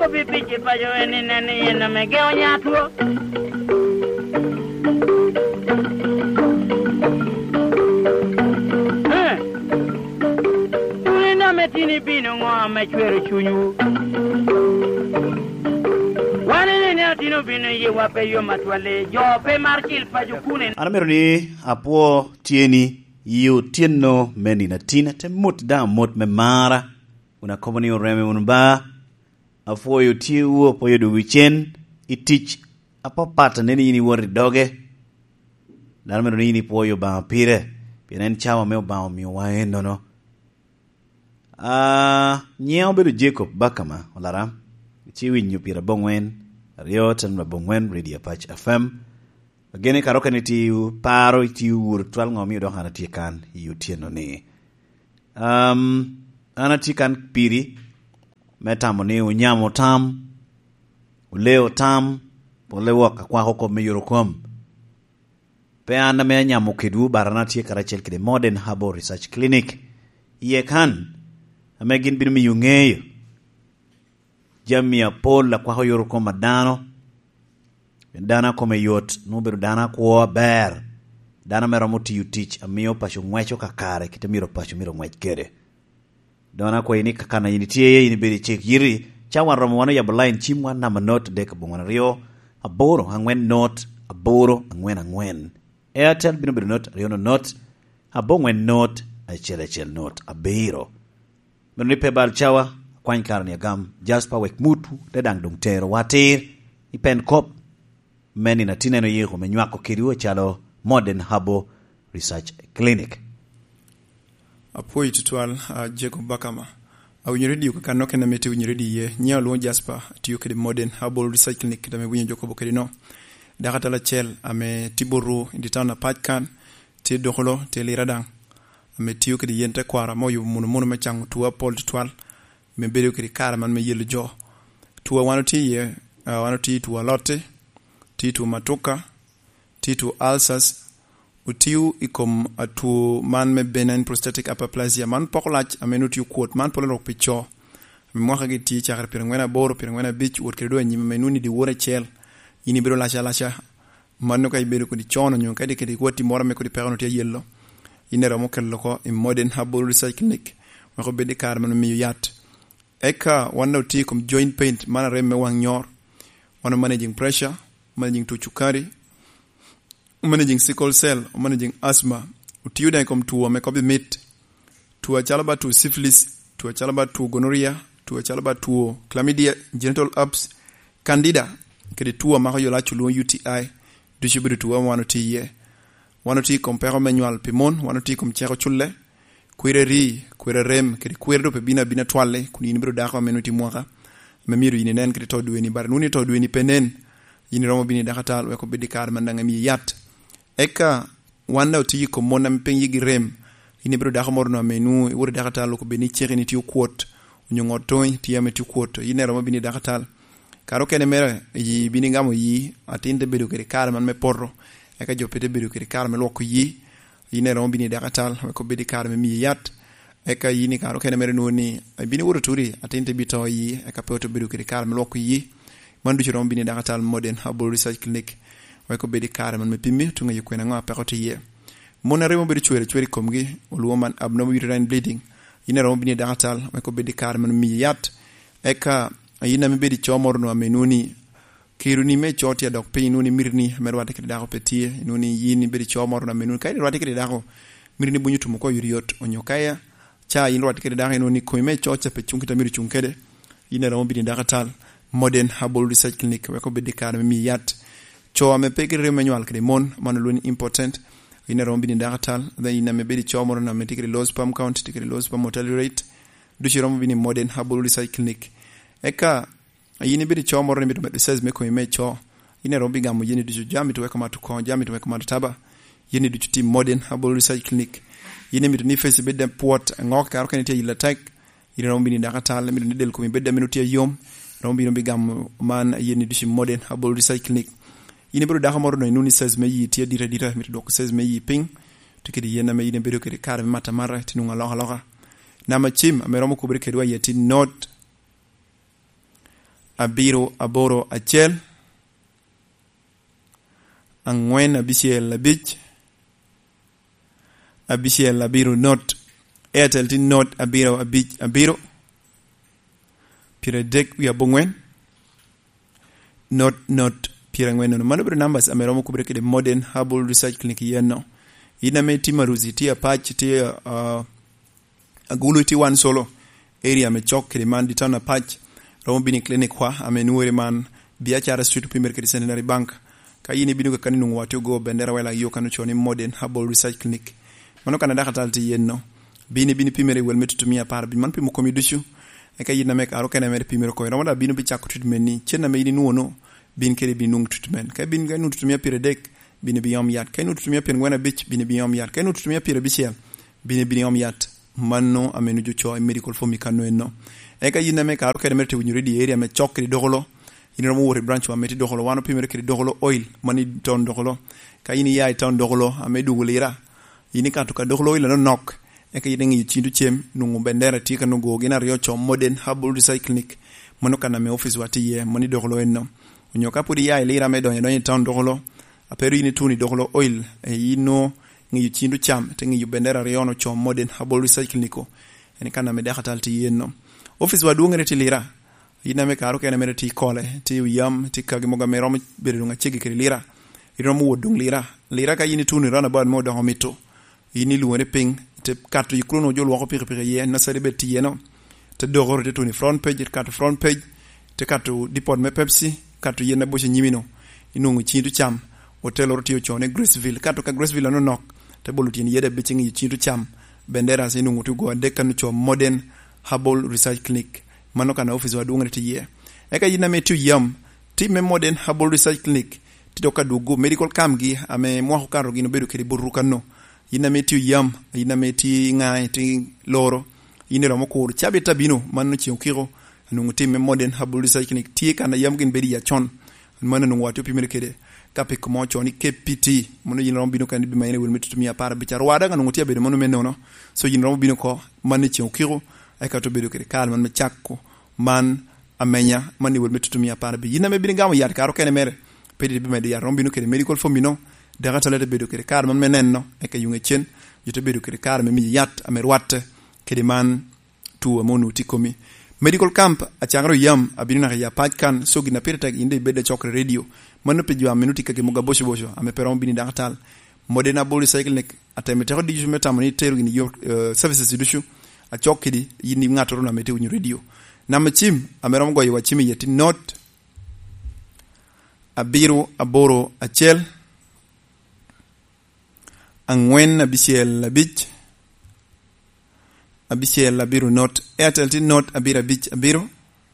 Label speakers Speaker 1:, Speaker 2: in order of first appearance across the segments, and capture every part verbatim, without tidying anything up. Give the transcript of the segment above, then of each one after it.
Speaker 1: ko bibi ci pajo ni nani na me ge onyatuo eh una metini bino ngwa me chwero chunyu wane ne atino bino ye wape yo matwale jo pe marchil pajo kunen
Speaker 2: anamero ni apo tieni yu tieno meni na tina te mut da mut me mara una komoni oreme unba afo yu tiu po yu wichen itich apo pata neni ni wori doge anamero ni ni po yu ba pire pienen chawa me ba mi wa no no ah nyeo bedo Jacob Bakama olara chiwi nyupira bongwen riot and bongwen radio patch F M agene karoka ni tiu paro tiu ur twal ngomi do hana tikan yutieno ni um ana tikan piri metamo ni unyamo tam uleo tam polewa kwa hoko meyurokom pe anda me nyamo kidu barana tie karachel kide Modern Herbal Research Clinic ye kan amegin bin mi yungeyo jamia pola kwa hoyurokom madano dana kome yot nuberu dana kwa ber dana mero muti yutich amiyo pasho ngwecho kakare kitamiro pasho miro ngwech kere dana kwa ini kakana yinitie ini beri chek yiri chawan romo wano ya balain chimwa na manot deka bungwana rio aboro angwen not aboro angwen angwen Airtel bino bino not rio no not abongwen not achele chel not abiro bino nipe bal chawa kwa nkarani agam Jasper wek mutu dedang dong tero watir ipen kop meni na tineno yego menywako kiriwo chalo Modern Herbal Research Clinic
Speaker 3: apoyi tutwal uh, Jacob Bakama au nyiredi ka noke na meti nyiredi ye nya lo Jasper tiyo kede Modern Herbal Research Clinic da me bunyo jokobo kede no dakata la chel ame tiboro inditana patkan te doholo te liradang ame tiyo kede yente kwara moyo munu munu me changu tuwa pol tutwal me bedo kede kara man me yelo jo tuwa wanoti ye uh, wanoti tuwa lote titu matuka titu ulcers utiu ikom atu man me benign prostatic hyperplasia man pokolach amenutiu quote man polero picho mwaka giti chakar pirengwena boro pirengwena beach wot kedo nyima menuni di wora chel ini biro lasha lasha manno kay bedo ko di chono nyon kadi kadi woti mora me ko di perno te yello inera mo kello ko in Modern Herbal Research Clinic mako bedi kar man mi yat eka wanda uti kom joint pain man remme wang nyor wana managing pressure managing to chukari managing sickle cell managing asthma utiuda kom tuwa me ko be mit tuwa chalaba tu syphilis tuwa chalaba tu gonorrhea tuwa chalaba tu chlamydia genital herpes candida kede tuwa mako yola chulo U T I duchibiru tuwa wanoti ye wanoti kom pero manual pimon wanoti kom chero chulle kwireri kwirerem kede kwirdo pe bina bina twale kuni nibiru dako menuti mwaka memiru yini nen kede todu weni bar nuni todu weni penen yini romo bini dakatal we ko bedikar mandanga mi yat eka wanda uti ko mona mpenyi gi rem yini biru dako morno menu wuri dakatal ko beni cheri ni ti quote nyongo toy ti yame ti quote yini romo bini dakatal karo kene mere yi bini ngamo yi atinde bedu kede kar man me porro eka jopete bedu kede kar me loko yi yini romo bini dakatal we ko bedikar mi yat eka yini karo kene mere noni bini wuro turi atinde bito yi eka poto bedu kede kar me loko yi mandu ci rombi ni dakatal Modern Herbal Research Clinic way ko bedi kare man me pimmi tunga yikoy na pekote ye mona remo bedi chuere chuere komgi oluwo man abnormal uterine bleeding yine rombi ni dakatal way ko bedi kare man mi yat eka yina me bedi chomorno amenuni kiruni me choti adok pe nuni mirni merwate kede dako petie nuni yini bedi chomorno amenuni kay rwate kede dako mirni bunyutu mo ko yuriot onyokaya cha yini rwate kede dako nuni ko me chocha pe chunkita miru chunkede yine rombi ni dakatal Modern Herbal Research Clinic we ko be dikar mi yat cho me pegre manual kre mon man lu important ina rombi ni dakatal da ina me be di cho mo na me tikre low sperm count tikre low sperm mortality rate du ci rombi ni Modern Herbal Research Clinic eka yini be di cho mo rembi do seize me ko me cho ina rombi gamu yini du jami to we ko matu ko jami to we ko matu taba yini du ti Modern Herbal Research Clinic yini mi ni face be dem port ngok ka ko ni te yila tak ina rombi ni dakatal mi ni del ko mi be dem minuti yom rombi rombi gam man yeni du ci Modern Herbal Research Clinic yini bero daka moro no nuni seize me yi tie dira dira mi do ko seize me yi ping to kedi yena me yini bero kedi kar mata mara tinunga loha loha na ma chim me romo ko bere kedi wa yeti not abiro aboro achiel ang'wen abichiel abich abichiel abiro not Airtel tin not abiro abich abiro piero adek wi abong'wen not not piero ang'wen nono. Mano biro numbers ameromo kubire kede Modern Herbal Research Clinic yeno. Ina me ti Maruzi ti Apach ti uh, agulu ti wan solo area me chok kede man di town Apach romo bini clinic kwa amenuere man biachara street pimer kede Centenary Bank ka yini binu ka kaninu watu go bendera wala yo kanu choni Modern Herbal Research Clinic. Mano kana dakata ti yeno bini bini pimere wel metutumia par bin man pimu komidushu e ka yina me ka ro kana mere pimere ko romo da binu bi chakku treatment ni chenna me yini nuono bin kede binung treatment ka bin ga nu tutumia pire dek bini biyom yat ka nu tutumia pire ngwana bich bini biyom yat ka nu tutumia pire bichel bini biyom yat manno amenu jo cho medical form kanu enno e ka yina me ka ro kana mere te wunyuri di area me chokri dogolo yini romo wori branch wa meti dogolo wano pimere kede dogolo oil mani ton dogolo ka yini yai ton dogolo amedu gulira yini ka to ka dogolo oil no nok e ka yini ngi chindu chem nungu bendera tika nungu gina rio cho Modern Herbal Research Clinic mono kana me office wati ye mani dogolo enno nyoka pudi ya ilira me donye donye town dogolo aperu yini tuni dogolo oil e yino ngi chindu cham te ngi bendera riono cho Modern Herbal Research Clinic eni kana me dakhatal ti yenno office wadu ngere ti lira yina me karo kene mere ti kole ti yam ti kagi moga me rom beru nga chigi kri lira irom wodung lira lira ka yini tuni rana bad mo do mito yini luwere ping te katu yikrono jol wako pire pire ye na sare beti yeno te dogoro te tuni front page katu front page te katu dipod me Pepsi katu yena boche nyimino inungu chindu cham hotel ortio chone Graceville katu ka Graceville no nok te bolutin yede bitching chindu cham bendera sinungu tu go dekanu cho Modern Herbal Research Clinic mano kana office wadu ngati ye eka yina metu yam ti me Modern Herbal Research Clinic ti doka dugo medical camp gi ame mwa karo gino bedu kedi buruka no yina metu yam yina meti ngai ti loro yini romo ko chabe tabino manu chi ukiro nungu ti me Modern Herbal Research Clinic ti kana yam gin bedi ya chon manu nungu watu pimere kede kape ko choni K P T manu yini romo bino kan bi mayene wel metutumia para bichar wada nungu ti be manu menono so yini romo bino ko manu chi ukiro ay ka to bedo kede kal man me chakko man amenya mani wel metutumia para bi yina me bi ngam yat karo kene mere pedi bi me di rombi no kede medical formino de gatalete bedo kede kar man menenno e ka yunge chen yote bedo kede kar me mi yat amer watte kede man tu amonu tikomi medical camp a changro yam abinina ya pajkan so gina pertag inde bede chokre radio man pe jwa minuti kake muga bosho bosho ame peron bini dangatal Modern Herbal Research Clinic ateme te rodiju metamoni teru ni yo uh, services idushu a chokidi yini ngato na mete unyu radio na machim amerom goyi wa chimi yeti not abiro aboro achel angwen abisiel abich abisiel abiro not Airtel tin not abira abich abiro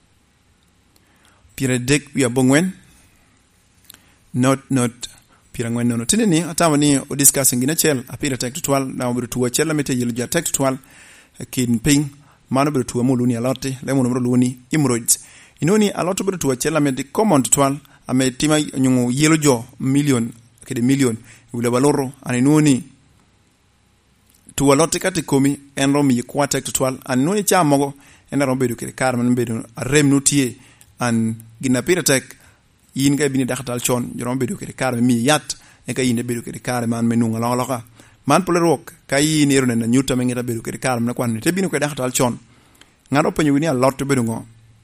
Speaker 3: pira dek wi abongwen not not pira ngwen no tinini atawani o discuss ngina chel apira tek twelve na obiro tuwa chel mete yelu ja tek twelve kin ping mano biro tuwa muluni alote le mono biro luni hemorrhoids inoni alote biro tuwa chela med common twal ame tima nyungu yelo jo million kede million wile baloro aninoni tuwa lote kati komi enro mi kwa tek twal aninoni cha mogo enro bedo kede karman bedo rem nutie an ginapira tek yin ga bini dakhatal chon jorom bedo kede karman mi yat e ka yinde bedo kede karman menunga loloka man polerok kai ni rone na nyuta mengeta bedu ke karam na kwan te binu ko dakhatal chon ngaro penyu ni a lot bedu ngo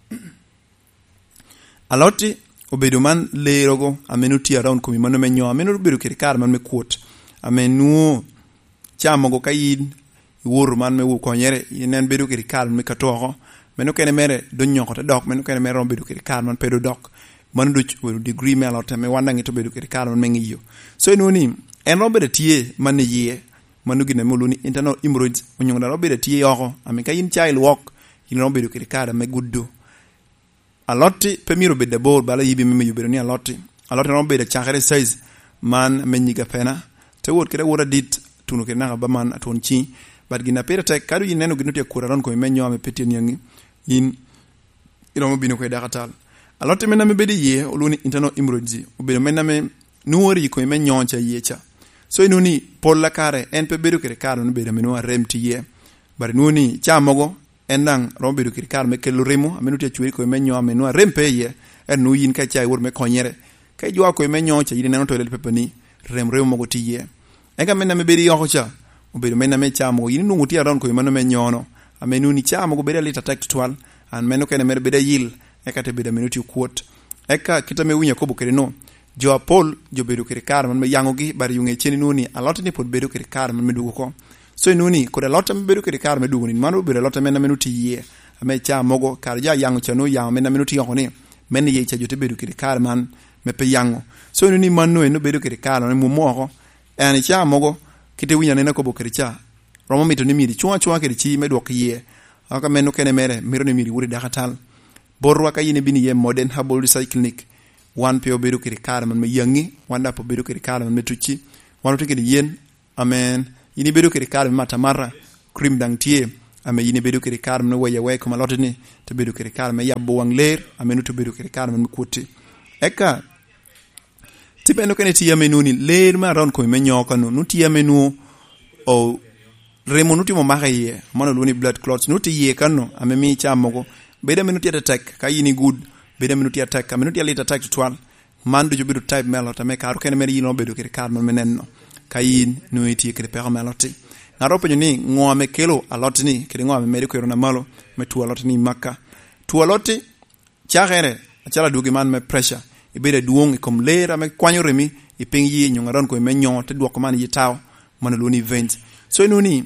Speaker 3: a loti obedu man le rogo amenuti around kumi mano menyo amenu bedu ke karam man me quote amenu chamo go kai wor man me wu ko nyere yenen bedu ke karam me katoro menu kene mere do nyoko te dok menu kene mere bedu ke karam man pedu dok man du welu degree me lot me wanda ngito bedu ke karam man ngiyo so enoni en robert tie man ye manugi na muluni internal hemorrhoids onyo na robert tie yoko amika yin child walk yin robert ke kada me guddo aloti pemiro be de bol bala yibi me yubero ni aloti aloti robert chakere size man menyiga pena te wot kede wora dit tunu ke na ba man aton chi bad gina pere te kadu yin nenu ginu te kuraron ko menyo ame petien yangi yin ilo mo binu ko dakatal aloti mena me be de ye oluni internal hemorrhoids obero mena me nuori ko menyo cha yecha so inuni polla kare en pe bedu kere karo no bedo meno remti ye bar nuni chamogo endang rom bedo kir kar me kelo remo amenu tie chwiri ko me nyo amenu rem pe ye en nu yin ka chai wor me konyere ka jwa ko me nyo cha yin neno toilet pepe ni rem rem mo ti ye e ka mena me bedi yo cha o bedo mena me cha mo yin nu ti aron ko meno me nyono amenu ni cha mo go bedo lita tek twal an menu kene mer bedo yil e ka te bedo menu ti kuot e ka kita me winya ko bokere no jo apol jo bedo kir kar man me yangogi bar yunge cheni nuni alot ni pod bedo kir kar man me dugo ko so nuni ko alot me bedo kir kar me dugo ni manu bedo alot me na minuti ye ame cha mogo kar ja yango chano yango me na minuti yoni men ye cha jote bedo kir kar man me pe yango so nuni manu eno bedo kir kar no mu mo en cha mogo kite winya ne ko bokere cha romo mito ni mi di chwa chwa ke chi me dok ye aka menu kene mere miro ni mi wuri dakatal borwa ka yine bini ye modern herbal recycling wan pe obedo kiri kar man me yangi wanda po bedo kiri kar man me tuchi wanu tike di yen amen yini bedo kiri kar man tamara cream dang tie ame yini bedo kiri kar man waya way ko malote ni to bedo kiri kar man yabbo wang ler amenu to bedo kiri kar man me kuti eka tipe no kene tie menuni ler ma ron ko me nyoka no nuti menu o remo nuti mo makaye mano luni blood clots nuti ye kanno ame mi chamogo beda minuti attack ka yini good beda minuti attack ka minuti alita attack twal mandu jobidu type melota me karu kene meri yino bedu kiri kar man menenno kayin nuiti kiri pera meloti na ropo ni ngome kelo alot ni kiri ngome meri ko na malo me tu alot ni makka tu aloti chagere achala dugi man me pressure ibeda duong kom lera me kwanyo remi ipingi nyongaron ko me nyon te duoko man yitaw man luni veins so nuni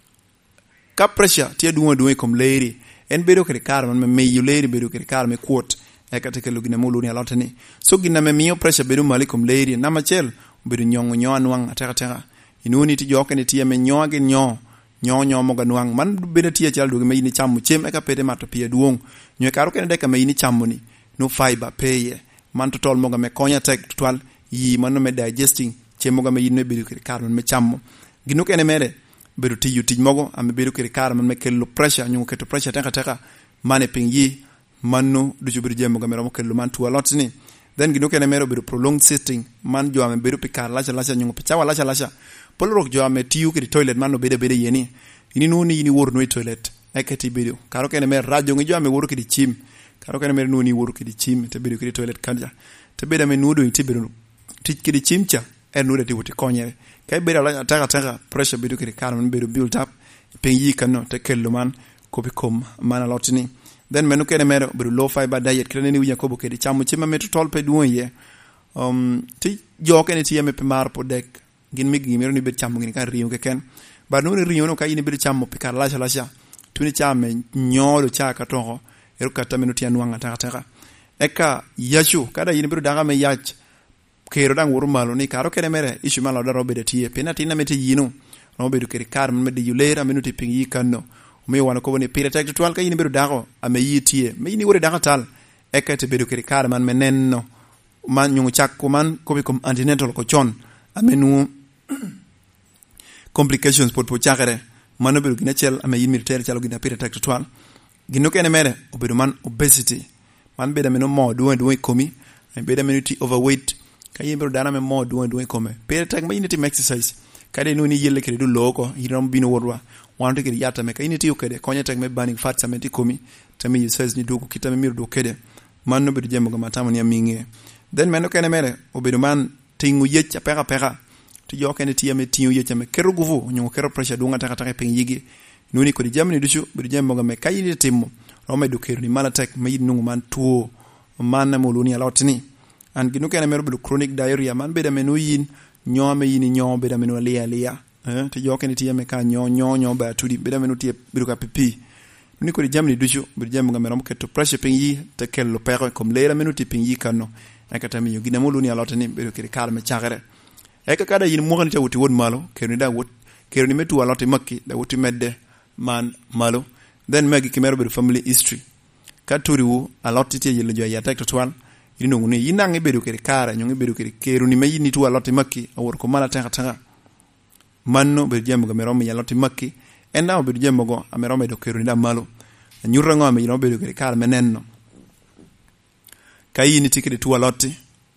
Speaker 3: ka pressure tie duong duong kom leri en bedo kiri kar man me yuleri bedo kiri kar me quote e ka te lugina mulu ni alotani so gina me mio pressure bedo malikum leri na machel bedo nyongo nyon wang ataka taka inuni ti joka ni tie me nyoge nyo nyo nyo mo ganwang man bedo tie chal dugi me ni chamu chem e ka pete mato pie duong nyo karo ken de ka me ni chamu ni no fiber peye man to tol mo ga me konya tek twal yi man no me digesting chemo ga me yinne bedo kiri kar man me chamu ginu ken mere bedo ti yuti mogo am bedo kiri kar man me kello pressure nyo keto pressure taka taka mane pingi manno du jubir jemo ga mero kello man tu alot ni then gino kene mero bedo prolonged sitting man jo am bedo pikar lacha lacha nyo pichawa lacha lacha polrok jo am tiu ki toilet man no bede bede yeni ini nuni yini wor no toilet ekati bedo karo kene mer radio ngi jo am wor ki di chim karo kene mer nuni wor ki di chim te bedo ki toilet kanja te beda me nudo ti bedo tik ki di chimcha en nudo ti wuti konyere kay bedo la taka taka pressure bedo ki kar man bedo build up pingi kanno te kello man ko bi kom man alot ni then menu kene mero bedo low fiber diet kene ni winya ko bokedi chamu chima meto tol pe duon ye um ti jo kene ti yeme pe mar po dek gin mig gi mero ni be chamu gin kan riyo ke ken ba no riyo no kay ni be chamu pe kar lasha lasha tuni chame nyolo cha ka toho ero kata menu ti anwanga taka taka eka yachu kada yini bedo daga me yach kero dang wuru malo ni karo kene mere ishu malo da robe de tie penati na meti yino no bedo kere kar me de yulera menu ti pingi kanno me wana ko woni pire tek twal ka yini bedo dago ame yitie me yini wori daga tal e ka te bedo kiri kar man menenno man nyungu chakko man ko bi kom antenatal ko chon amenu complications pot po chakere man bedo gina chel ame yini militaire chalo gina pire tek twal gino kene mere obedo man obesity man bedo meno mo duwe duwe komi e bedo menuti overweight ka yini bedo dana me mo duwe duwe kome pire tek me yini ti exercise kade nuni yelle kede du loko yiram bino wodwa wanto kede yata me kayini tiyo kede konya tek me burning fat sameti komi tami size ni duko kitame mir do kede manno be jemo gama tamani aminge then meno kene mere obedo man tingu yecha pera pera to yo kene tiya me tingu yecha me kero guvu nyu kero pressure dunga taka taka ping yigi nuni ko di jamni duchu be jemo gama kayini timmo rome do kero ni mala tek me yinungu man tuo man na moluni alotni and ginu kene mere be chronic diarrhea man be da menu yin nyome yini nyombe da menu lia lia eh te yokene tie me ka nyo nyo nyo ba tudi be da menu tie biruka pipi ni ko di jamni duchu be jamu ngamera mo keto pressure pingi te kello pero comme lera menu ti pingi kanno akata mi yogina mo luni alotani be ko kar me chagere e ka kada yin mo kan tawti won malo kero ni da wot kero ni metu aloti makki da woti medde man malo then magi kimero be family history ka turiwu aloti tie yelo jo ya tek to twal ino ngune yinange bedo kere kara nyonge bedo kere kero ni mayini tu aloti makki awor ko mala tanga tanga manno be jemo ga merom ya aloti makki enda be jemo go amerom do kero ni da malo nyurra ngome yino bedo kere kara menenno kayini tikede tu aloti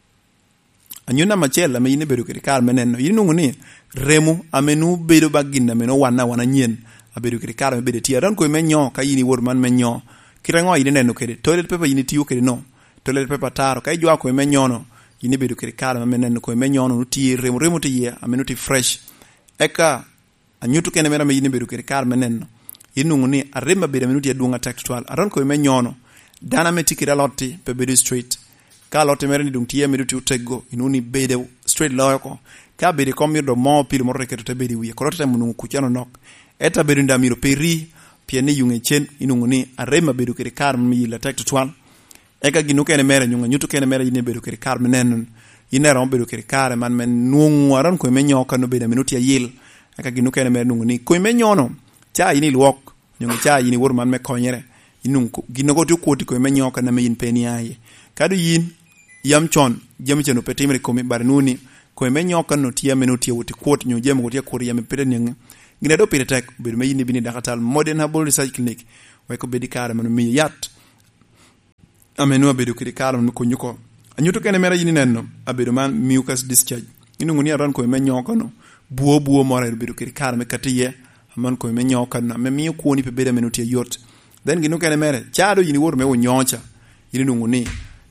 Speaker 3: anyuna machela mayini bedo kere kara menenno yino ngune remu amenu bedo baginna meno wana wana nyen abedo kede kare mabede tiyo aran ko menyo ka yini wor man menyo kirango yini neno kede toilet paper yini tiyo kede no toilet paper taro ka ijwa ko menyo no yini bedo kede kare mamenen ko menyo no tiyo remo remo tiyo ameno ti fresh eka anyuto kene mera me yini bedo kede kare meneno yinu nguni arema bedo ameno ti dunga textual aran ko menyo no dana meti kede lotti pe bedo straight ka lotti mera ni dung tiyo medo ti utego inuni bedo straight loyoko ka bedi komirdo mo pil morre keto te bedi wiye korota munungu kuchano nok eta bedi ndamiro peri piene yunge chen inungu ni arema bedu kere kar mi la tek tutwan eka ginu kene mere nyunga nyuto kene mere yine bedu kere kar menen yine rom bedu kere kar man men nungu aran ko menyo kanu bedi minuti yil eka ginu kene mere nungu ni ko menyo no cha yini lwok nyunga cha yini wor man me konyere inungu ginu ko tu koti ko menyo kana me yin peni aye kadu yin yam chon jam cheno petimre ko mi barnuni ko menyo kan no tie menuti wuti quote nyu jemo wuti ko riya me pede nyang gine do pede tek be me yini bini dakatal modern herbal research clinic way ko bedi kare man mi yat amenu abedu kidi kare man ko nyuko anyuto kene mera yini nenno abedu man mucus discharge inu nguni aran ko menyo kan no buo buo mora bedu kidi kare me katiye man ko menyo kan na me mi ko ni pe bede menuti yot then ginu kene mere chado yini wor me wonyocha yini nguni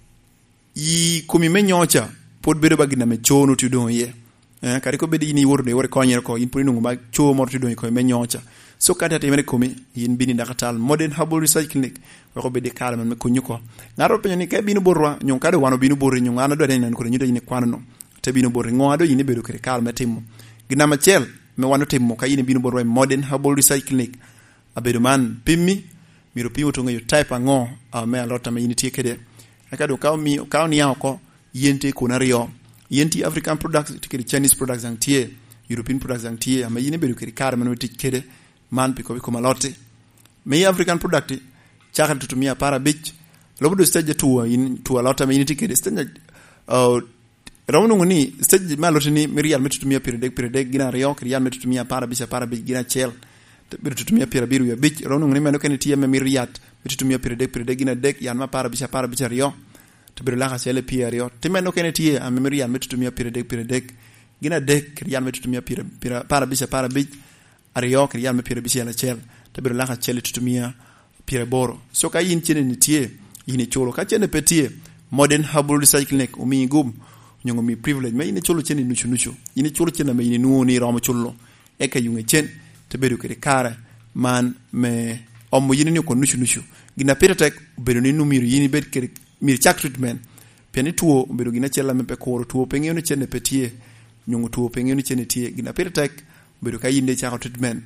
Speaker 3: yi ko mi menyocha pod bedo bagina me chono ti don ye eh kari ko bedi ni worde wore konyer ko in puri nungu ba cho mor ti don ko me nyocha so kata te mere komi yin bini dakatal modern herbal research clinic ko bedi kala man me kunyuko ngaro pe ni ke binu borwa nyon kade wano binu borri nyon ana do den ko nyuto yini kwano no te binu borri ngoado yini bedo kere kala metimo gina ma chel me wano timo ka yini binu borwa modern herbal research clinic abedo man pimmi miro pimo to ngayo type ngo a me alota me yini tiekede akado kaw mi kaw ni yako yente ko nario yenti African products tikiri Chinese products ang tie European products ang tie ama yine bedu kiri kar manu tikede man piko ko malote me African product chakal tutumia para beach lobudo stage tuwa in tuwa lota me yine tikede stage uh rawnu ngoni stage malote ni mirial metutumia periodek periodek gina rio kiri yal metutumia para beach para beach gina chel bedu tutumia pira biru ya beach rawnu ngoni manu kene tie me miriat metutumia periodek periodek gina dek yan ma para beach para beach rio to bir la khasele pierio timeno kenetie a memory ya metutumia piredek piredek gina dek rian metutumia pire para bisa para bij ario rian me pire bisa la chel to bir la khasele tutumia pire boro so ka yin chene nitie yini cholo ka chene petie modern herbal research clinic umi gum nyongo mi privilege me yini cholo chene nuchu nuchu yini cholo chene me yini nuoni ramo cholo e ka yunge chen to beru kere kare man me omo yini ni ko nuchu nuchu gina pire tek beru ni numiru yini bet kere mir chak treatment peni tuo bedo gina chela me pe koro tuo pengeno chene petie nyungu tuo pengeno chene tie gina petek bedo ka yinde chak treatment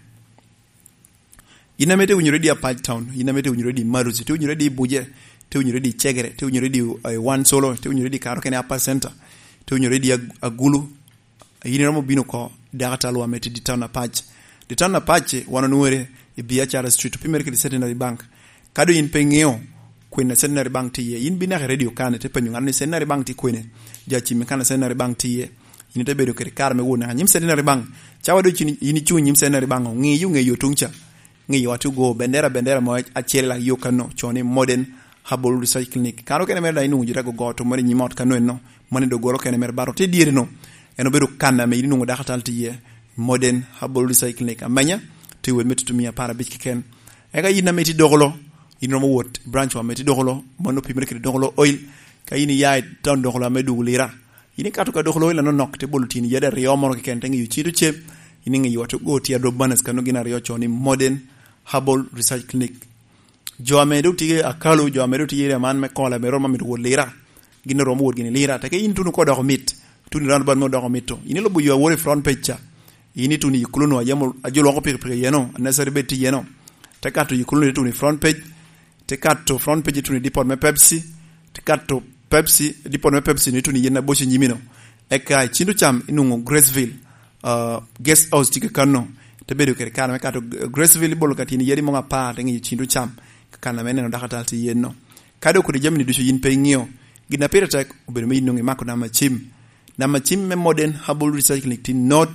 Speaker 3: ina mete unyure di Apache Town ina mete unyure di Maruzi te unyure di Buje te unyure di Chegere te unyure di uh, One Solo te unyure di Karo Kene Upper Center te unyure di Agulu yini ramo bino ko data lo amete di Town Apache di Town Apache wana nuere e Biachara Street pimerke di Centenary Bank kado yin pengeo kwene Centenary Bank tiye yin bina radio kane te penyo ngane Centenary Bank ti kwene jachi me kana Centenary Bank tiye yin te bedo kere kar me wona nyim Centenary Bank chawa do chini yin chu nyim Centenary Bank ngi yu ngi yo tungcha ngi yo atu go bendera bendera mo achele la yo kano chone modern herbal research clinic karo kene mer da inu jira go goto mo ni mot kano no mone do goro kene mer baro te dire no eno bedo kanna me yin ngo da khatal tiye modern herbal research clinic amanya te we metu tumia para biki ken e ga yin meti dogolo ino mo wot branch wa meti dogolo mono pimere kede dogolo oil kayini yaay ton dogolo me dugulira yini katu ka dogolo oil no nok te bolutini yada riyo moro ke kente ngi chiru che yini ngi wato go ti ado banas kanu gina riyo choni modern herbal research clinic jo amedo tige akalo jo amedo tige man me kola be roma mi dugulira gina romo wot gina lira te ke yin tunu ko do mit tunu ran ban mo do mito yini lo bu yo wori front page yini tuni yikulo yamo ajolo ko pere pere yeno necessary beti yeno te katu yikulo tuni front page te katto front page tuni dipot me Pepsi te katto Pepsi dipot me Pepsi ni tuni yena boshi nyimino e kai chindu cham inungo Graceville uh guest house tike kanno te bedo kere kana me katto Graceville bolo katini yedi mo ngapa te ngi chindu cham kana meneno dakatal ti yenno kado ko jamni du yin pengio gina pere tek obedo me yinno mako na machim na machim me modern herbal research clinic tin not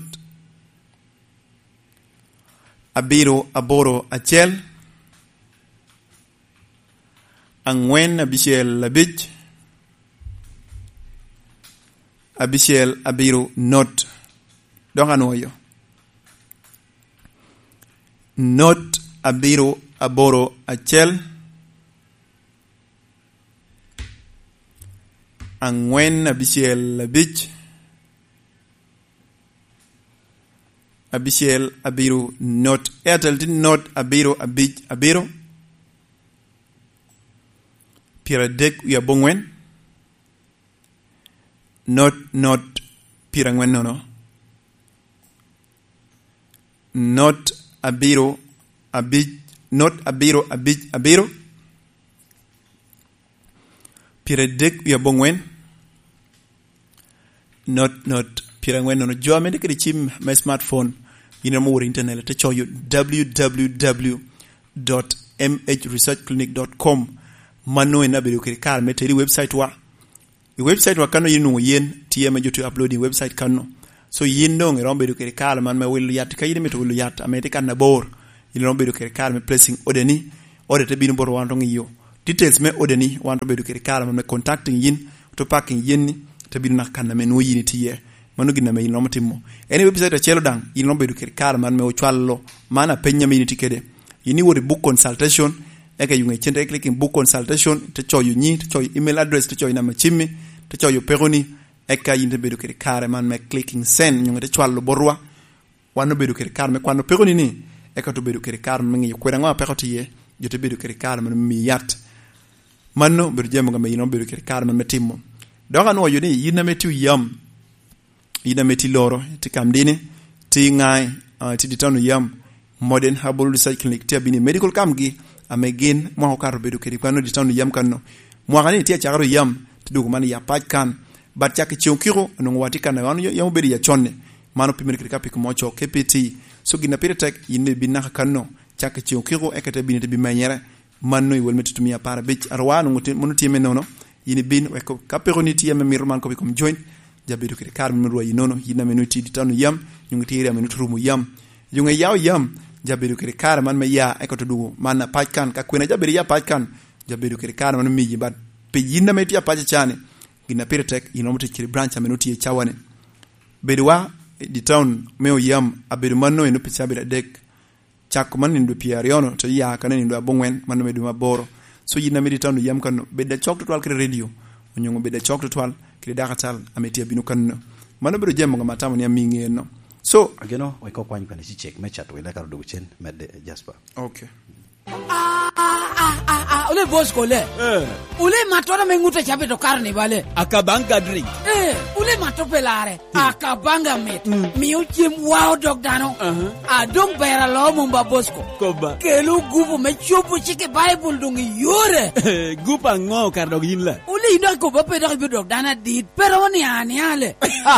Speaker 3: abiro aboro achel angwen abishel labij abishel abiru not donga noyo not abiro aboro achiel ang'wen abichiel abich abichiel abiro not Airtel tin not abiro abich abiro piero adek wi abong'wen not not piero ang'wen nono not abiro abich not abiro abich abiro piero adek wi abong'wen not not piero ang'wen nono jo amede kede chim my smartphone ina mo wor internet te choyo w w w dot m h research clinic dot com mano ina bedo kede kar meteri website wa i website wa kano yinu yen tm joto uploading website kano so yin no ngero bedo kede kar man ma welu yat kayide meto welu yat amete kan na bor ina bedo kede kar me placing odeni order te binu bor wanto ngiyo details me odeni wanto bedo kede kar man me contacting yin to packing yin ni te binu na kan na menu yin tiye manu gina me ino matimo any website achelo dang ino bedo kede kar man me ochwallo mana penya me tikede yini wori book consultation eka yunga chende clicking book consultation te choyo nyi te choyo email address te choyo nama chimmi te choyo peroni eka yinde bedo kede kar man me clicking send yunga te chwallo borwa wano bedo kede kar me kwano peroni ni eka to bedo kede kar me ngi kwera ngwa pekoti ye jote bedo kede kar man mi yat manno bedo jemo ngam ino bedo kede kar man metimo donga no yoni yina metu yam ina meti loro ti kamdini ti ngai uh, ti ditano yam modern herbal research clinic ti abini medical camgi amegin mo ko bedo kedi kwano ditano yam kanno mo gani ti acharo yam ti dugo man ya paj kan bat chak chiokiro no wati kan wano yam bedo ya chonne mano pimir kedi kapik mo cho kpt so gina piritek yinde binaka kanno chak chiokiro ekata bini te bi manyere manno yol metutumia para bech arwano ngote monuti menono yini bin we ko kapironi ti yam mirman ko bikom joint jabedo kede kar mi ruwa yinono yina menuti ditano yam nyungi tiri menuti rumu yam yunga yaw yam jabedo kede kar man me ya ekoto dugo man pajkan ka kwena jabedo ya pajkan jabedo kede kar man mi jibat pe yina meti ya paj chane gina piretek yino moti kiri branch menuti e chawane bedwa di town meo yam abedo manno eno pesa beda dek chak man ndo piariono to ya kanani ndo abongwen man medu maboro so yina medi town yam kanu beda chok to twal kire radio onyongo beda chok to twal kile dakatal ametia binu kanno mano bedo jemo ngama tamu ni amingi no so
Speaker 2: ageno we ko kwany kan si check me chat we la kar do chen med Jasper
Speaker 3: okay
Speaker 4: ah ah ah ah ole Bosco le eh ule matona menguta chape to karne vale
Speaker 5: akabanga drink
Speaker 4: eh ule matopelare akabanga met mi uchim wow dog dano a dong bera lo mumba Bosco
Speaker 5: koba
Speaker 4: kelu gubu me chupu chike bible dungi yore
Speaker 5: gupa ngo kar dog yinla
Speaker 4: ule ina ko ba pedo bi dog dana dit pero ni ani ale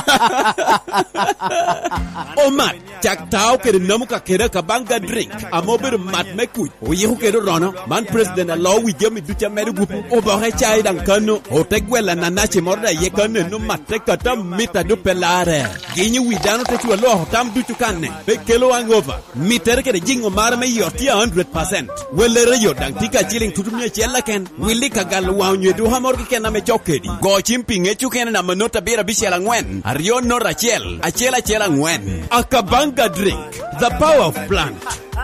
Speaker 5: o mat tak taw ke namu ka kera kabanga drink amober mat me ku o yehu ke rono man president a law wi jemi du chamere gupu o ba he chai dan kanu o tegwela na na che morda ye kanu no mat te kata mita du pelare ginyi wi dano te tu lo tam du tu kanne be kelo angova miter ke jingo mar me yorti one hundred percent wele re yo dan tika chilling tutumye chela ken wili kagal wawnye du hamor ke na me chokedi go chimping e chuken na manota bira bishela ngwen ario no rachel achela chela ngwen akabanga drink the power of plant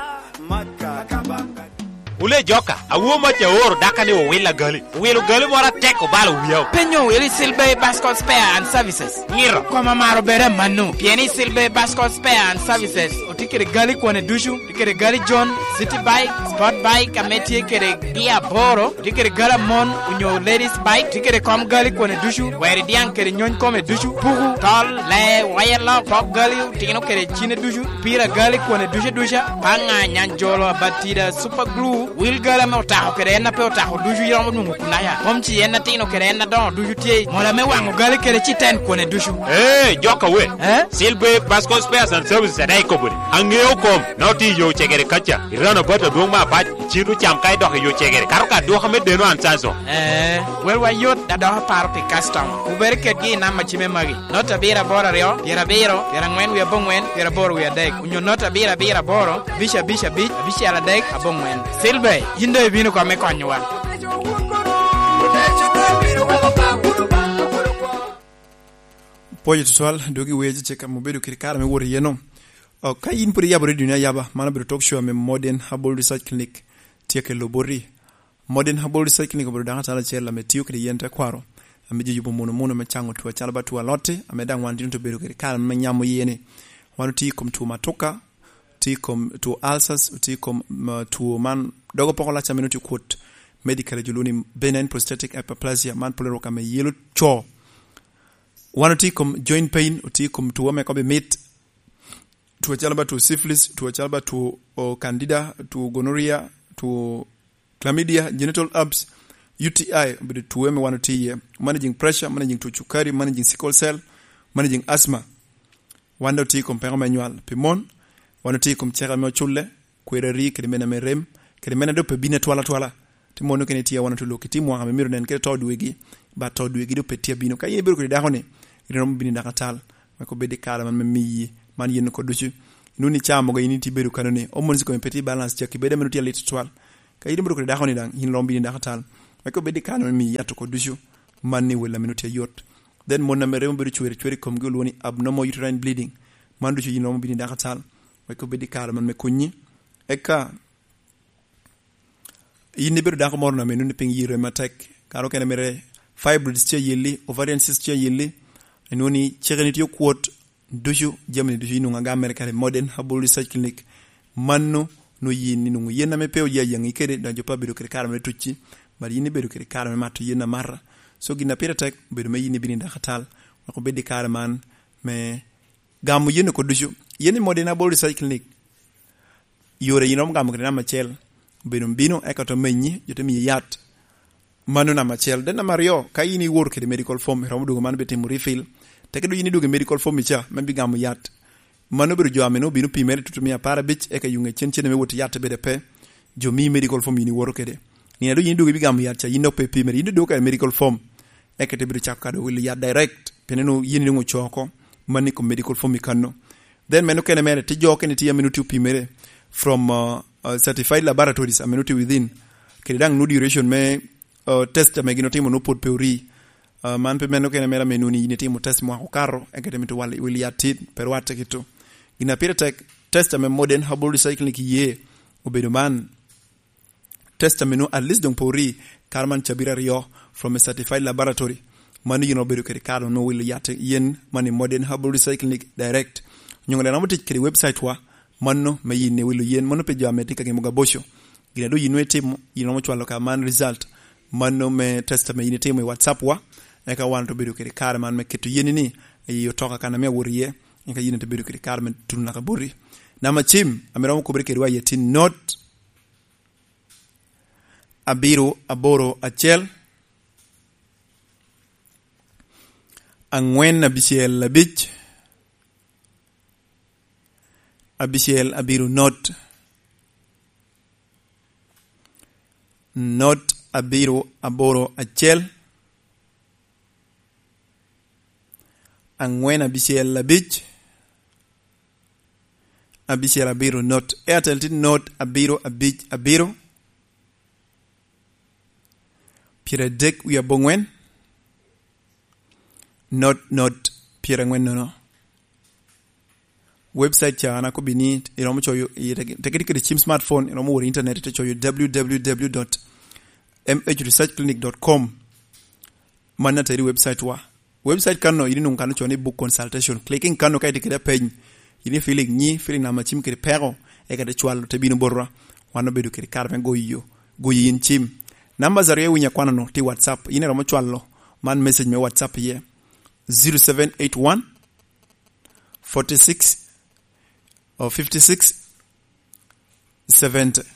Speaker 6: ule joka awu ma che oro dakane o wila gali wilo gali mora teko balo wiyo
Speaker 1: penyo iri silbe bascom spare and services ngiro koma maro bere manu pieni silbe bascom spare and services otikere gali kone dushu tikere gali john city bike sport bike ameti kere dia boro tikere gala mon unyo ladies bike tikere kom gali kone dushu weri dian kere nyon kome dushu pugu tol le wayela pop gali tino kere chine dushu pira gali kone dusha dusha panga nyanjolo batida super glue wil gala mo ta ko re na pe ta ko duju yamo nu kuna ya mom ci yenna tino ke re na don duju tie mo la me wango gala ke ci ten ko ne duju
Speaker 6: eh joka we
Speaker 1: eh
Speaker 6: silbe basco spares and services dai ko buri angeo kom no ti yo chegere kacha irano bota do ma ba ci du cham kai do yo chegere karuka do xame de no an sanso
Speaker 1: eh wel wa yot da do par pe custom ku berke gi na ma ci me magi nota bira bora reo bira biro bira ngwen wi bongwen bira boro wi dek unyo nota bira bira boro bisha bisha bich bisha la dek abongwen silbe yinde binu ko me konywa
Speaker 3: poje total dogi weje cheka mo bedo kirikara me wori yeno o ka yin puri yabo radio na yaba mana biro talk show me Modern Herbal Research Clinic tieke lobori Modern Herbal Research Clinic biro danga tala chela me tiyo kede yente kwaro ame jubo mono mono me chango tuwa chala ba tuwa lote ame dang wan dinu to biro kede kala me nyamo yene wanu ti kom tu matoka ti kom tu ulcers ti kom tu man dogo pokola cha minuti quote medical juluni benign prostatic hyperplasia man polero kame yelo cho wanu ti kom joint pain ti kom tu wame kobe meat tu chalaba tu syphilis tu chalaba tu o candida tu gonorrhea tu chlamydia genital herpes U T I but tu weme wanu ti managing pressure managing tu chukari managing sickle cell managing asthma wanda ti kom pera manual pimon wanu ti kom chera mo chulle kwereri kede mena merem kede mena do pe bine twala twala timono kene tia wanu to lokiti mo ha miro nen kede to duwegi ba to duwegi do petia bino kay biro ko da hone rom bini dakatal ko bedi kala man mi man yen ko duci nuni chamo go yini ti beru kanone o mon ko petit balance check bede menu ti lit twal kay biro ko da hone dan hin rom bini dakatal ko bedi kala man mi yatto ko duci man ni wala menu ti yot then mon na merem beru chweri chweri kom gol woni abnormal uterine bleeding man duci yin rom bini dakatal ko bedi kala man me kunni e ka yini beru da ko morna menu ni ping yire matek karo kene mere fibroids che yelli ovarian cysts che yelli noni cheganit yo quote duju jamni duju no nga America Modern Herbal Research Clinic manno no yini no yena me pew ya yangi kede da jopa bedo kede karame tucci bari yini bedo kede karame matu yena marra so gina piratek bedo me yini bininda khatal ko beddi karaman me gamu yene ko duju yeni Modern Herbal Research Clinic yore yinom gamu kede na machel bedo bino e kato menyi jote mi yat manu na machel den na mario kayini work kede medical form ramudu man beti mu refill te kedo yini duge medical form cha membi gamu yat manu beru jo ameno binu pimer tutumi para bich e ka yunge chenchen me woti yat bede pe jo mi medical form yini woro kede ni ado yini duge bi gamu yat cha yino pe pimer yini do ka medical form e kete beru chakka do will yat direct peneno yini ngo choko mani ko medical form ikanno then menu kene mere ti jo kene ti yamenu tu pimere from uh, uh, certified laboratories amenuti within kede dang no duration me uh, test me gino timo no pot peuri uh, man pe meno kene mera menuni ni timo test mo akaro engete mitu wali will yatit per wate kitu ina piratek test me Modern Herbal Recycling ye obedo man test menu at least donc peuri karman chabira rio from a certified laboratory manu you know bedo kede karo no will yate yen mani Modern Herbal Recycling direct nyongale na mutik kede website wa manno me yine will yen manu pe jametika ke muga bosho gina do yinwe timo yino mo chwalo ka man result manno me test me yine timo WhatsApp wa e ka wanto bedo kede kare man me ketu yeni ni e yo toka kana me wuriye e ka yine to bedo kede kare man tunna ka buri na ma chim amira mo ko bre kede wa yetin not abiro aboro achel angwen na bisiel labich abisiel abiru not not abiru aboro achel angwen abisiel labich abisiel abiru not airtel tin not abiru abich abiru pire dek uya bongwen not not pire ngwen no website cha na ko bini iromo choyo teketi kede chim smartphone iromo wori internet te choyo w w w dot m h research clinic dot com manna tari website wa website kanno yini nun kanu choni book consultation clicking kanno kay tekede page yini feeling ni feeling na ma chim kede pero e kede chwalo te binu borra wano bedu kede karbe goyo goyi yin chim number zero yewinya kwana no ti WhatsApp yini romo chwalo man message me WhatsApp ye zero seven eight one forty-six or fifty-six seventy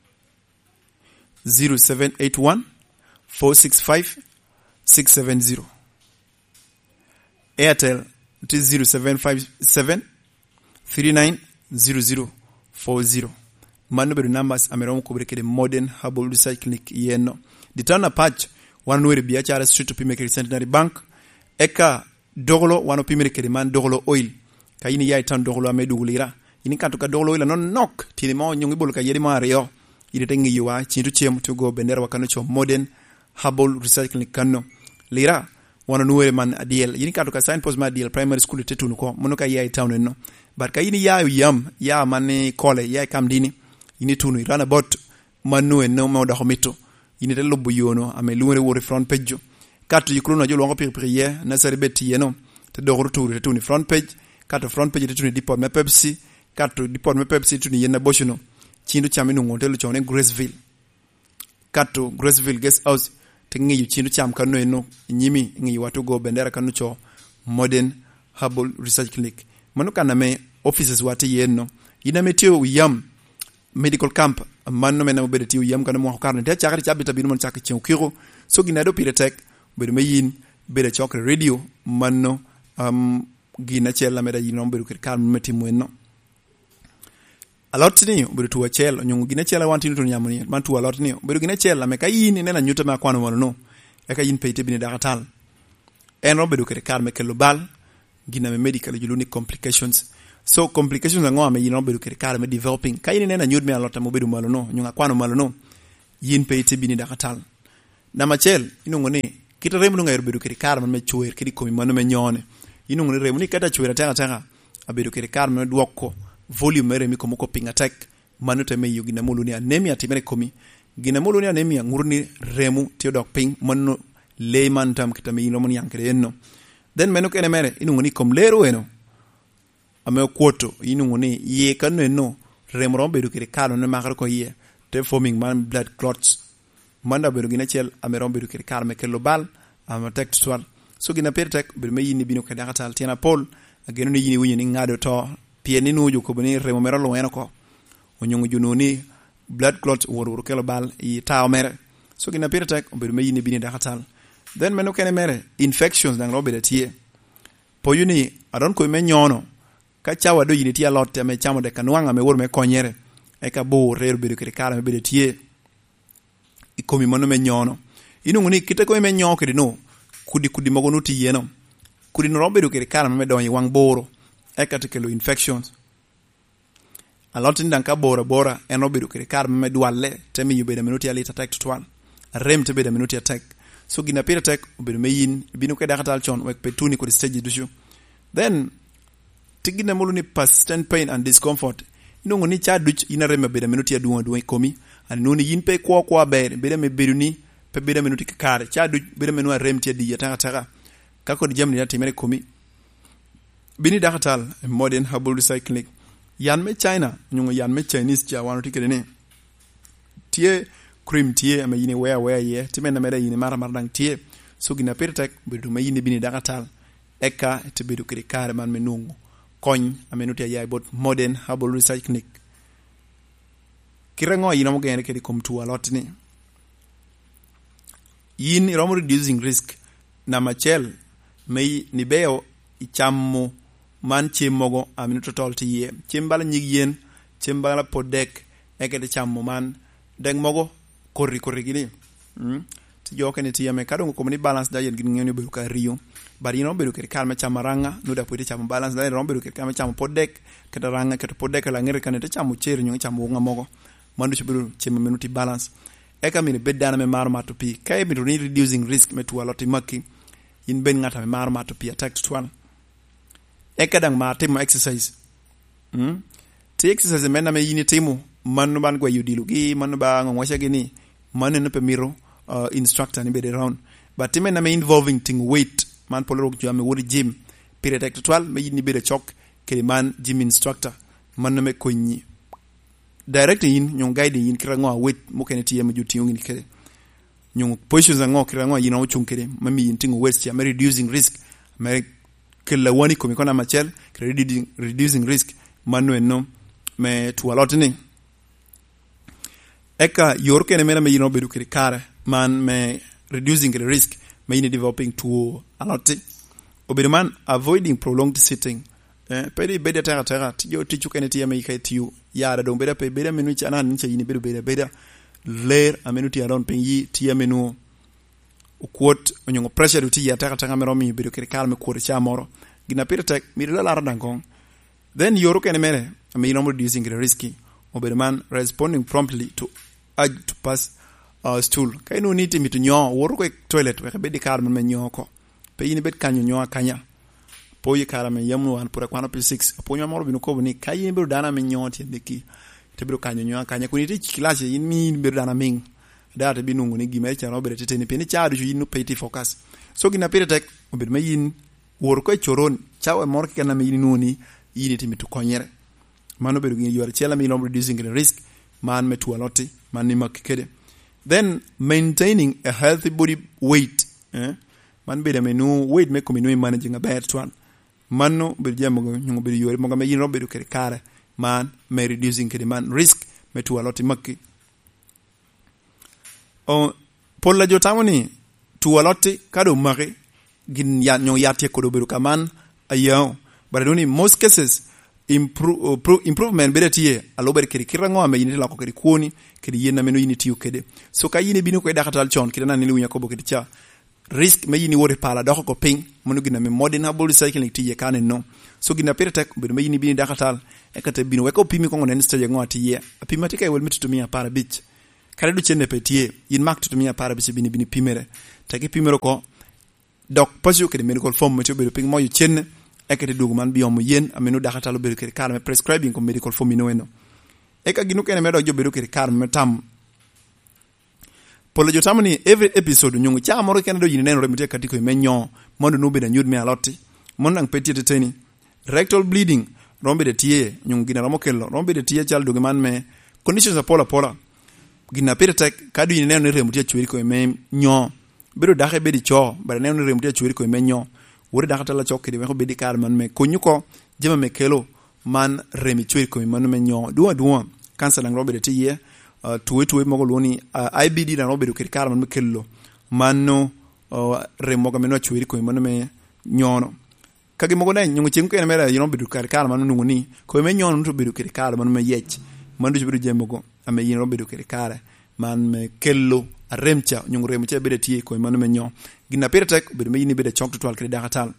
Speaker 3: zero seven eight one four six five six seven zero Airtel it is zero seven five seven three nine zero zero four zero manu bedu numbers ameromo kubre kede Modern Herbal Research Clinic yeno ditana patch one were biachara street to pimeke centenary bank eka dogolo wano pimere kede man dogolo oil kayini yai tan dogolo amedugulira ini kanto ka dogolo oil non nok tili ma nyongi bol ka yedi ma reo ide tengi yuwa chintu chem to go bendera wakano cho Modern Herbal Research Clinic kanno lira wana nuwere man adiel yini kato ka signpost ma adiel primary school te tunu ko mono ka yai town no but ka yini ya yam ya mane kole ya kam dini yini tunu irana bot manu no mo da homito yini te lobu yono ame luwere wori front page kato yikru no jolo ngo pir prier na serbeti yeno te do retour te tunu front page kato front page te tunu depot me Pepsi kato depot me Pepsi tunu yena boshino chindu chaminu ngo te lu chone Graceville kato Graceville guest house te ngi chindu cham kanu eno nyimi ngi watu go bendera kanu cho Modern Herbal Research Clinic manu kana me offices wati yenno ina metio yam medical camp manno mena obede ti yam kana mo karne te chakati chabita binu mon chak chen kiro so gina do piretek bede mayin bede chok radio manno um gina chela meda yinom bede kir kan meti muenno alot ni bede tuwa chela nyungu gina chela wanti to nyamuni man tuwa alot ni bede gina chela me kayin nena nyuta ma kwano wono no e kayin peite bini dagatal en ro bede kir kan me kelo bal gina me medical juluni complications so complications ngo ame yino bedu kere kare me developing kayini nena nyud me alota mo bedu malo no nyunga kwano malo no yin peite bini dakatal na machel ino ngone kita remu no ngairu bedu kere kare me chuer kidi komi mano me nyone ino ngone remu ni kata chuer tanga tanga abedu kere kare me duoko volume mere mi komoko pinga tek manu te me yugi na mulu ni anemia timere komi gina mulu ni anemia ngurni remu tiodok ping manu layman tam kita me yino mon yankere enno then menu kene mere ino ngoni kom lero eno ame kwoto inu ngone ye kanu no remro bedu kire kanu ne makar ko ye te forming man blood clots manda bedu gina chel ame rombe bedu kire kar me kelo bal am textual so gina pertek bedu me yini binu kada katal tiena pol ageno ni yini wunyi ni ngado to pieni nuju ko bani remo mero lo eno ko onyungu jununi blood clots woru kelo bal yi taw mere so gina pertek bedu me yini binu da katal then menu kene mere infections dang robe de tie po yuni adon ko me nyono ka chawa do yini tia lot me chamo de kanwanga me wor me konyere e ka bo reer be de kala me be de tie ikomi mono me nyono inu ngoni kite ko me nyoke de no kudi kudi mago no ti yeno kudi no robe do kala me do wang boro e ka tekelo infections a lot ndan ka bora bora en robe do kala me dwalle te mi yube de minuti ali attack to one rem te be de minuti attack so gina pira attack be me yin binu ke dakatal chon wek petuni ko stage du then tigina mulu ni persistent pain and discomfort ino ngoni cha duch ina reme beda minuti ya duwa duwa komi and noni yin pe kwa kwa bere beda me bedu ni pe beda minuti kare cha duch beda menua remti ya di ya taka taka kako di jamni ya timere komi bini dakatal Modern Herbal Research Clinic yan me China nyungo yan me Chinese cha wano tikere ne tie cream tie ama yini wea wea ye timena meda yini mara mara tie so gina pertek bedu me yini bini dakatal eka te bedu kiri kare man menungu kony amenuti ya about Modern Herbal Research Clinic kirango yino mo gene kedi kom tu alot ni yin iromo reducing risk na machel may ni beo ichamo man chimogo aminuto tolti ye chimbala nyigien chimbala podek ekede chammo man deng mogo korri korri gini mm ti joke ni tiyame kadongo komni balance diet gini ngeni be ka rio bari no be ke kalma chamaranga no da poti cham balance diet no be ke kalma cham podek ke ranga ke podek la ngere kan te cham cheri nyo cham wonga mogo mandu chibiru chim minuti balance e kam ni bedana me marma to pi kay mi ni reducing risk me to aloti makki in ben ngata me marma to pi attack to one e kadang ma timo exercise mm ti exercise men na me yini timo manu ban gwa yudilu gi manu ba ngwasha gini manu no pe miro uh, instructor ni be around but men na me involving thing weight man polo ro jame wori gym period attack to one me yini be de chok ke man gym instructor manu me konyi direct yin nyong guide yin kira ngwa weight mo keneti yam juti ngin kere nyong positions ngwa kira ngwa yin o chunkere mami yin tingo weight ya reducing risk me kella woni ko mi kona machel reducing reducing risk manu no me tu alot ni eka yor kene mena me yin obedu kire kare man me reducing the risk me yin developing to alot obedu man avoiding prolonged sitting eh pedi beda tera tera tiyo tichu keneti yam ikai tiu yara don beda pe beda menu cha nan cha yini beda beda beda layer amenu ti aron pen yi ti amenu ukot onyo pressure ti ya taka taka mero mi beda kire kalme ko cha moro gina pirtek mi la la radan then yoro kene mere ami no reducing the risky obeda man responding promptly to urge to pass uh, stool kay no niti mi to nyo woro ko toilet we bedi kalme me nyo ko pe yin bet kanyo nyo akanya po yi kara me yamu wan pura kwano p six po nyo moro binu ko ni kayi be dana me nyo ti deki te be kanyo nyo akanya kuni te class yin mi be dana ming da te binu nguni gime cha robere te ni pe ni cha du yin no pay focus so gina pere tek be me yin wor ko choron chawe mor ke na me yin noni yin ti mitu konyere mano be ngi yor chela mi lom reducing the risk man me tu aloti man ni makikede then maintaining a healthy body weight eh man be de menu weight me ko menu managing a bad one manno be jamo nyungo be yor mo me yin robe do kere kare man me reducing kede man risk me tu aloti makki o polla jotamoni tu aloti kado mare gin ya nyo yatie ko do be ka man ayo but only most cases improve uh, improvement better tie alo ber kiri kirango ame yini la ko kiri kuoni kiri yena meno yini tiyo kede so ka yini binu ko e dakatal chon kiri na nilu nyakobo kidi cha risk me yini wori pala doko ko ping monu gina me modern herbal recycling tiye kane no so gina pere tek be me yini binu dakatal e kate binu we ko pimi ko ngonen stage ngo atiye apima tika e wel mitutumia para bich kare du chenne petie yin mak tutumia para bich binu binu pimere take pimero ko dok pasio kede medical form metio be ping mo yu chenne ekete dugu man biom yen amenu dakatalo beru kere kar me prescribing ko medical form ino eno eka ginu kene medo jo beru kere kar me tam polo jotamani every episode nyungu cha moro kene do yini neno remite katiko menyo mondo no be da nyud me aloti mondo ang petit teteni rectal bleeding rombe de tie nyungu gina ramo kello rombe de tie chal dugu man me conditions a pola pola gina pere tek kadu yini neno remite chwiri ko me nyo beru daxe be di cho bare neno remite chwiri ko me nyo wori dakata la chokki de me ko bedi kar man me kunyuko jema me kelo man remi chwe ko man me nyo duwa duwa cancer lang robe de tiye uh, tuwe tuwe mo loni uh, I B D na robe de kar man me kelo manno uh, remo ga me no chwe ko man me nyono kage mo na nyungu chenko ene mera yino bedu kar kar man nungu ni ko me nyono to bedu kar man me yech man du bedu jemo go ame yino bedu kar man me kelo remcha nyungu remcha bede tiye ko man me nyo gina peretek be me yini be de chok tutwal kre dakatal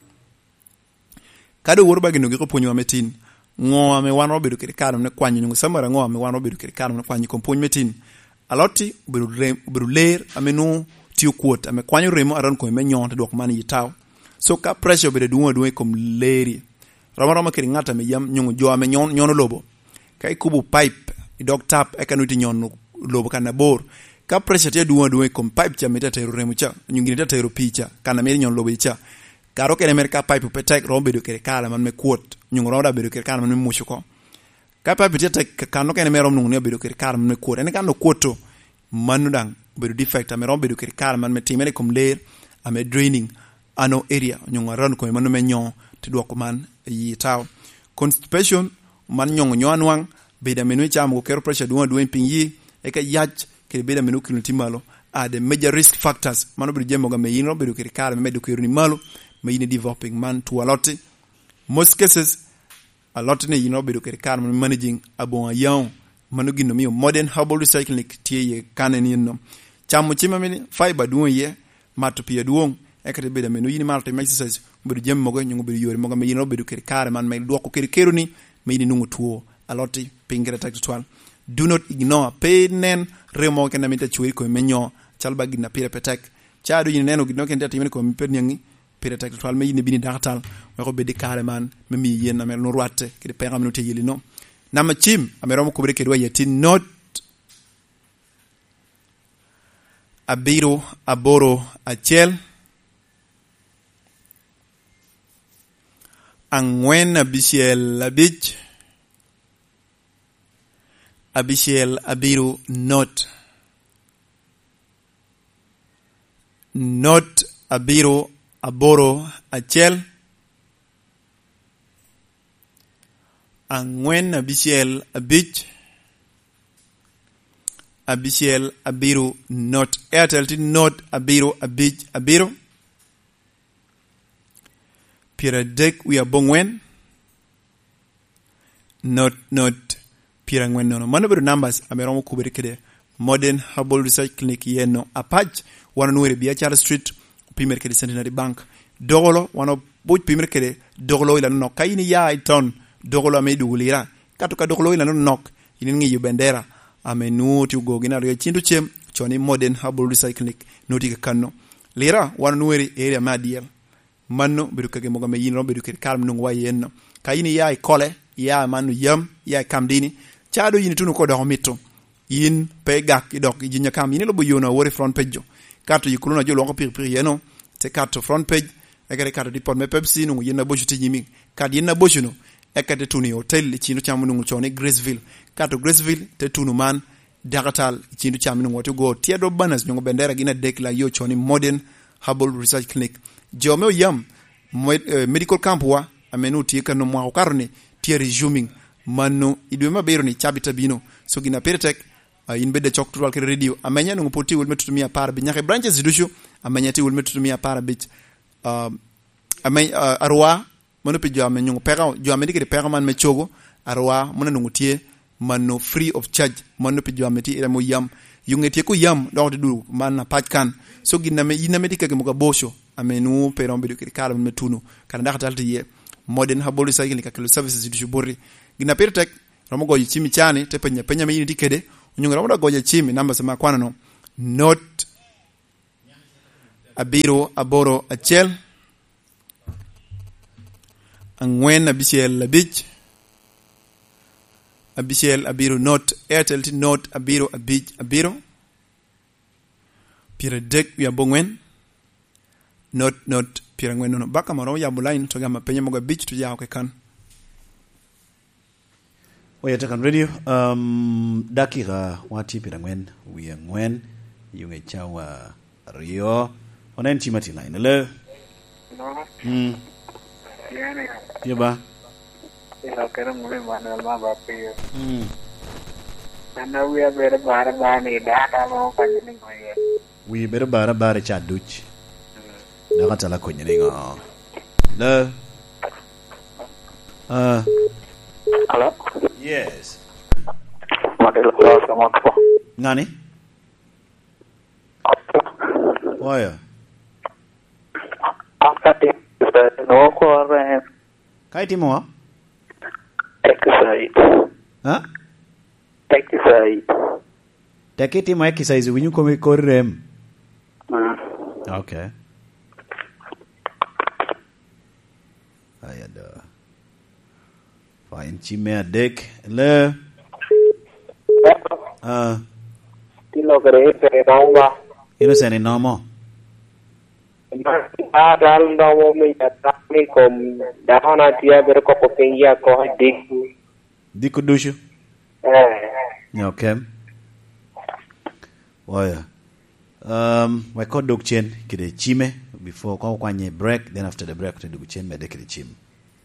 Speaker 3: kado worba gino gi ko ponyo ametin ngo ame wan robedo kre karam ne kwanyo nyungu samara ngo ame wan robedo kre karam ne kwanyo ko ponyo metin aloti beru rem beru ler amenu tiu kwot ame kwanyo remo aran ko me nyon to dok man yitaw so ka pressure be de duwo duwo kom leri rama rama kre ngata me yam nyungu jo ame nyon nyono lobo kai kubu pipe dok tap e kanuti nyon lobo kana bor ka pressure te duwa duwa kom pipe cha meta tero remu cha nyungini ta tero picha kana meri nyon lobe cha karo kene merka pipe petek rombe do kere kala man me quote nyung roda be do kere kala man me mushuko ka pipe te tek kano kene merom nung ne be do kere kala man me quote ene kano quote manu dang be do defect ame rombe do kere kala man me timere kom layer ame draining ano area nyung ran ko man me nyon te do ko man yi taw constipation man nyong nyon wang be da menu cha mo kero pressure duwa duwa pinyi e ka yach kere beda menu kilunti malo are the major risk factors mano bi jemo ga me yino be do kere kala me do kere ni malo me yini developing man to a lot most cases a lot ne yino be do kere kala me managing abon yaw manu gino mi modern herbal recycling tie ye kaneni no chamu chima me fiber duon ye matu pia duon e kete beda menu yini malo to exercise be do jemo ga nyungu be yori mo ga me yino be do kere kala man me do ko kere kero ni me yini nungu tuo a lot pingere tak twal. Do not ignore pain remo kena mita chwe ko menyo chalba gina pire petek chaadu yin neno gino kenta timene ko mi penyangi pire tek twal me yini bini dakatal me ko bedi kare man me mi yen na mel no roate ki pe ngam no te yeli no nama chim amero ko bre ke do yeti not abiro aboro achel angwen abisiel abich abisiel abiru not not abiru aboro achel angwen abisiel abich abisiel abiru not airtel ti not abiru abich abiru pira dek we are bongwen not not pira ngwen no mano bedo numbers ameromo kubere kede modern herbal research clinic yeno apach wana nuere biya Charles Street pimer kede Centenary Bank dogolo wana boy pimer kede dogolo ila no kayini ya iton dogolo ame dugulira katu ka dogolo ila no nok yinin ngi bendera ame nuti ugo gina rio chindu chem choni modern herbal research clinic noti ka kanno lira wan nueri area ma diel manno bedu kage moga me yin ro bedu ke kalm nung wa yen ka yini yaay kole ya manu yam ya kamdini chado yini tunu ko do mitto yin pe gak idok jinya kam yini lo bu yona wori front page jo carte yikuluna jo longo pir pir yeno te carte front page egere carte di pon me pepsi nungu yina bojuti nyimi carte yina bojuno ekate tunu hotel chinu chamu nungu chone Graceville carte Graceville te tunu man dagatal chinu chamu nungu to go tiedo banners nungu bendera gina dekla yo chone Modern Herbal Research Clinic jome yam medical camp wa amenu tika no mwa karne tie resuming manu idwe mabero ni chabita bino so gina peretek uh, in bedde chok tuwal kere radio amenya nungu poti wul metutumia para bi nyake branches zidushu amenya ti wul metutumia para bit uh, amenya uh, arwa manu pe jo amenyu pega jo amedi ke pega man me chogo arwa manu nungu tie manu free of charge manu pe jo ameti ira mo yam yungeti ko yam do de du man na patkan so gina me yina medika ke muga bosho amenu pe rombe du ke kala metunu kana dakata ye Modern Herbal Research Clinic kakelo services du bori gina pertek ramo goji chimi chane te penya penya me yini tikede unyunga ramo goji chimi namba sama kwana no not abiro aboro achel angwen abisiel labich abisiel abiro not airtel ti not abiro abij abiro pire dek ya bongwen not not pira ngwen no baka maro ya bulain to gama penya moga beach to yawo ke kan
Speaker 2: oya takan radio um dakika wati pira ngwen wi ngwen yunge chawa rio onen chimati line le
Speaker 7: no
Speaker 2: mm
Speaker 7: yene
Speaker 2: yoba
Speaker 7: ila kera mule manal ma bapi
Speaker 2: mm
Speaker 7: ana wi abere bara bani data mo kanini ngoye
Speaker 2: wi bere bara bara chaduch daga tala konyene nga le uh
Speaker 7: hello
Speaker 2: yes
Speaker 7: model class amount ko
Speaker 2: ngani oya
Speaker 7: after no ko re
Speaker 2: kai timo
Speaker 7: exercise
Speaker 2: ha
Speaker 7: exercise
Speaker 2: takiti ma exercise winyu ko me korrem okay ayada fine chime dek le ah
Speaker 7: tilo kare kare dawa
Speaker 2: ino sene nomo
Speaker 7: ah dal dawo mi ta mi kom dahana tia ber ko ko pengia ko dik
Speaker 2: diku dushu
Speaker 7: eh
Speaker 2: okay waya um my code dog chen kide chime before kwa kwanye break then after the break to dog chen me de kide chime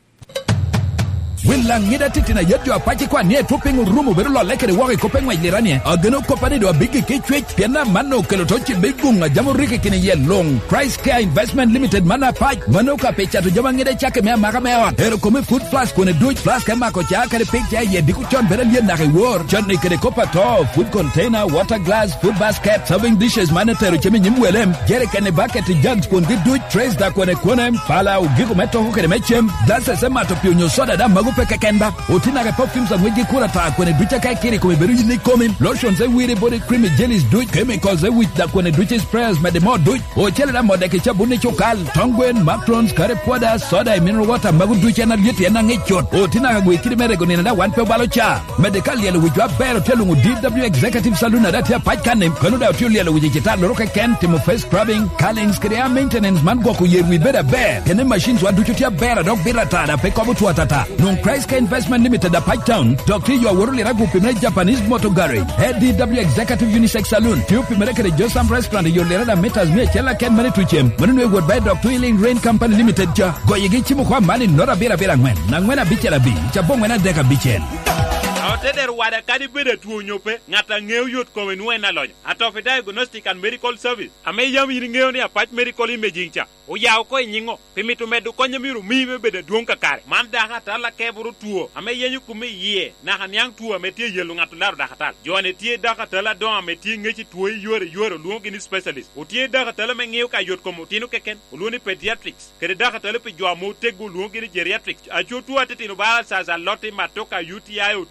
Speaker 8: Willa ngida titina yetu apache kwa nie tupingu rumu berulo lekere waki kopengwa iliranie ageno kopani do bigi kichwech piena mano kelotochi bigunga jamu riki kini ye long Price Care Investment Limited mana pach mano ka pecha tu jama ngida chake mea maka mewa ero kome food plus kone duch plus kema kocha kare pecha ye diku chon beren ye nake war chon ni kere kopa to food container water glass food basket serving dishes mana teru chemi nyimwelem jere kene bucket jugs kundi duch trays da kone kone pala ugiku meto hukere mechem dase sema topio nyosoda da magu peke kenda utina ke perfumes za mwiji kura ta kwenye ducha kai kiri kwenye beru yini komi lotions za wiri body creamy jellies duch chemicals za wich da kwenye ducha sprayers medemo duch ochele da modeke chabuni chokal tongwen matrons kare poda soda mineral water magu ducha na lyeti ya nangechot utina ka gwe kiri merego nina da one pe balo cha medical yele wichwa bero telungu D W Executive Saloon na dati ya pachkane kanu da utiuli yele wichi chita loroke ken timo face scrubbing callings kiriya maintenance man kwa kuyerwi beda bear kene machines wa ducha tia bera dok bila tada pe kobu tuwa tata nung Price Care Investment Limited at Pipetown, Doctor Yo Woruli Ragu Pimre Japanese Motor Garage, Head D W Executive Unisex Saloon, Tiu Pimre Kere Josam Restaurant, Yo Lerada Metas Me Chela Ken Mani Tuchem, Manunwe Wood by Doctor Healing Rain Company Limited, Ja, Goyegi Chimu Kwa Mani Nora Bira Bira Ngwen, Nangwena Bichela Bi, Chabongwena Deka Bichel.
Speaker 6: Teder wada kadi bede tuo nyope ngata ngeu yot ko wenwe na lony atofi diagnostic and medical service ame yam yiri ngeu ni apach medical imaging cha o yaw ko nyingo pimitu medu ko nyamiru mibe bede duonka kare man da hata la kebru tuo ame yenyu kumi yie na hanyang tuo ame tie yelu ngatu laru da hata jone tie da hata la don ame tie ngechi tuo yore yore luongi ni specialist o tie da hata la me ngeu ka yot ko mutinu keken luoni pediatrics kede da hata la pe jwa mo tegu luongi ni geriatrics a chotu atitino bala sa za lotti matoka U T I o teji mala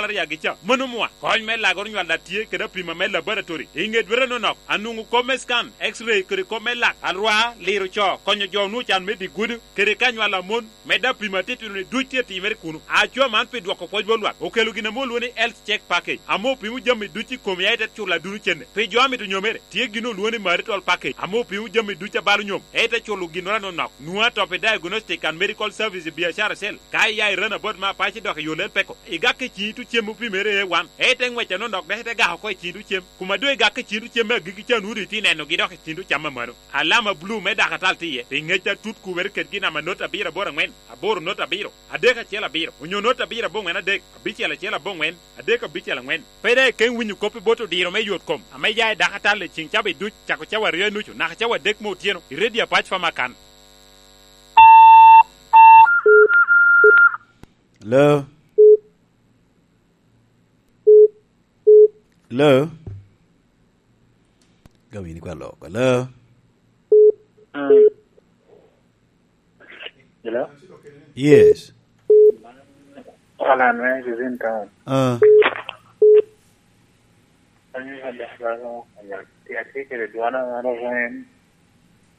Speaker 6: nyuala ya gicha monu mwa ko me la gor nyuala tie ke da pima me laboratory inge dwere no nok anungu come scan x-ray ke ko me la alwa liru cho konyo jo nu chan me di gudu ke ka nyuala mon me da pima titu ne dutie ti mer kunu a cho man pe dwoko poj bolwa o kelu gina mo luoni health check package amo pimu jami duchi komiaite chula duru chende pe jo ami to nyomere tie gino luoni marital package amo pimu jami ducha balu nyom ete chulu gino no nok nuwa to pe diagnostic and medical service biashara sel kai ya irana bot ma pachi dok yolel peko igake chi tu chemu pimere wan ete ngweche no nok de ga ko chi tu chem kuma do igake chi tu chem gigi chanu riti neno gidok chi tu chama mano alama blue me da katal tie pe ngecha tut ku wer ket gina manota bira bora ngwen aboro nota biro adeka chela biro unyo nota bira bo ngwen adek bichela chela bo ngwen adeka bichela ngwen pede ken winyu kopi boto diro me yot kom ame ya da katal le chin chabe du chako chawa rio nuchu na chawa dek mo tieno ready patch fama kan
Speaker 2: Hello. Hello. Gawini kwa loko. Hello.
Speaker 9: Hello?
Speaker 2: Yes.
Speaker 9: Alan Range is in town.
Speaker 2: Uh.
Speaker 9: I had the I take it, one of them.